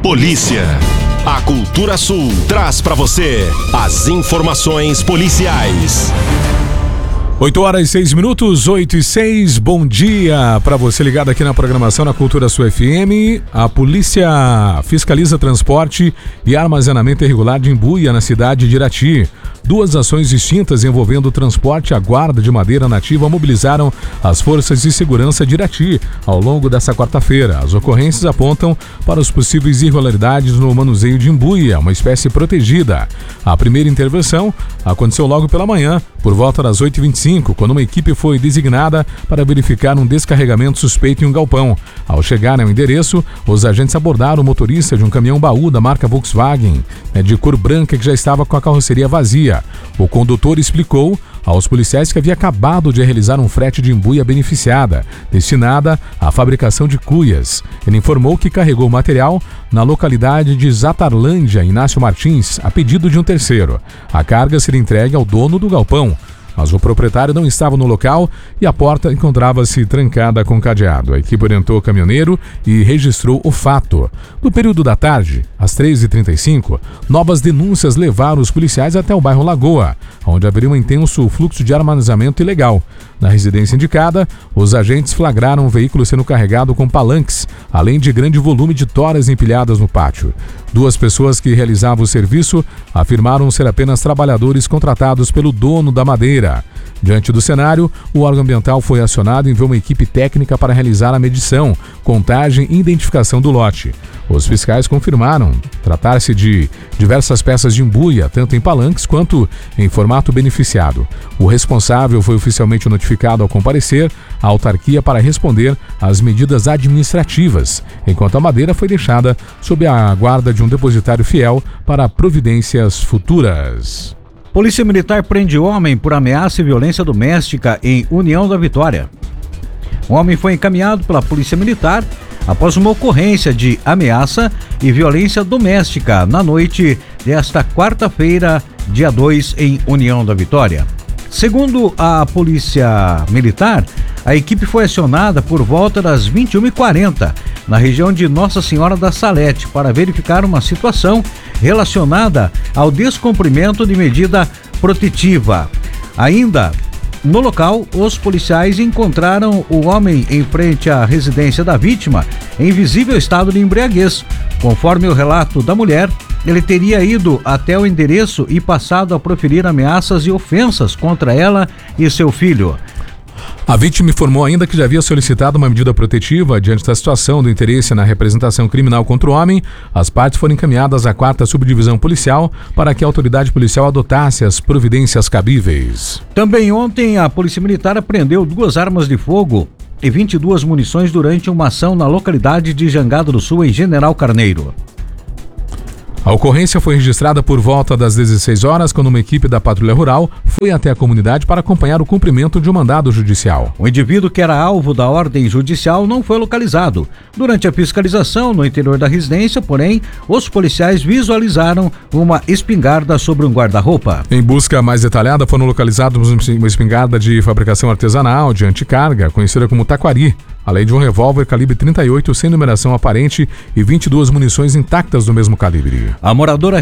Polícia. A Cultura Sul traz para você as informações policiais. 8h06, 8h06, bom dia para você ligado aqui na programação na Cultura Sul FM. A polícia fiscaliza transporte e armazenamento irregular de embuia na cidade de Irati. Duas ações distintas envolvendo o transporte e a guarda de madeira nativa mobilizaram as forças de segurança de Irati ao longo dessa quarta-feira. As ocorrências apontam para os possíveis irregularidades no manuseio de embuia, uma espécie protegida. A primeira intervenção aconteceu logo pela manhã, por volta das 8h25, quando uma equipe foi designada para verificar um descarregamento suspeito em um galpão. Ao chegar ao endereço, os agentes abordaram o motorista de um caminhão baú da marca Volkswagen, de cor branca, que já estava com a carroceria vazia. O condutor explicou aos policiais que havia acabado de realizar um frete de embuia beneficiada, destinada à fabricação de cuias. Ele informou que carregou o material na localidade de Zatarlândia, Inácio Martins, a pedido de um terceiro. A carga seria entregue ao dono do galpão, mas o proprietário não estava no local e a porta encontrava-se trancada com cadeado. A equipe orientou o caminhoneiro e registrou o fato. No período da tarde, às 13h35, novas denúncias levaram os policiais até o bairro Lagoa, onde haveria um intenso fluxo de armazenamento ilegal. Na residência indicada, os agentes flagraram um veículo sendo carregado com palanques, além de grande volume de toras empilhadas no pátio. Duas pessoas que realizavam o serviço afirmaram ser apenas trabalhadores contratados pelo dono da madeira. Diante do cenário, o órgão ambiental foi acionado e enviou uma equipe técnica para realizar a medição, contagem e identificação do lote. Os fiscais confirmaram tratar-se de diversas peças de embuia, tanto em palanques quanto em formato beneficiado. O responsável foi oficialmente notificado ao comparecer à autarquia para responder às medidas administrativas, enquanto a madeira foi deixada sob a guarda de um depositário fiel para providências futuras. Polícia Militar prende homem por ameaça e violência doméstica em União da Vitória. O homem foi encaminhado pela Polícia Militar após uma ocorrência de ameaça e violência doméstica na noite desta quarta-feira, dia 2, em União da Vitória. Segundo a Polícia Militar, a equipe foi acionada por volta das 21h40 na região de Nossa Senhora da Salete para verificar uma situação relacionada ao descumprimento de medida protetiva. Ainda no local, os policiais encontraram o homem em frente à residência da vítima em visível estado de embriaguez. Conforme o relato da mulher, ele teria ido até o endereço e passado a proferir ameaças e ofensas contra ela e seu filho. A vítima informou ainda que já havia solicitado uma medida protetiva diante da situação do interesse na representação criminal contra o homem. As partes foram encaminhadas à 4ª Subdivisão Policial para que a autoridade policial adotasse as providências cabíveis. Também ontem a Polícia Militar apreendeu 2 armas de fogo e 22 munições durante uma ação na localidade de Jangada do Sul, em General Carneiro. A ocorrência foi registrada por volta das 16 horas, quando uma equipe da Patrulha Rural foi até a comunidade para acompanhar o cumprimento de um mandado judicial. O indivíduo que era alvo da ordem judicial não foi localizado. Durante a fiscalização no interior da residência, porém, os policiais visualizaram uma espingarda sobre um guarda-roupa. Em busca mais detalhada, foram localizados uma espingarda de fabricação artesanal de anticarga, conhecida como taquari, além de um revólver calibre 38 sem numeração aparente e 22 munições intactas do mesmo calibre. A moradora